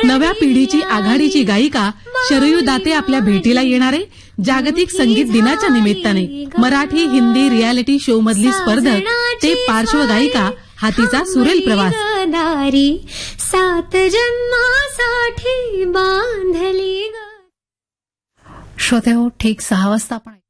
नव्या पिढीची आघाडीची गायिका शरयू दाते आपल्या भेटीला येणारे जागतिक संगीत दिनाच्या निमित्ताने मराठी हिंदी रियालिटी शो मधली स्पर्धक ते पार्श्वगायिका हा तिचा सुरेल प्रवास. सात जन्मासाठी बांधली. श्रोते हो, ठीक 6 वाजता आपण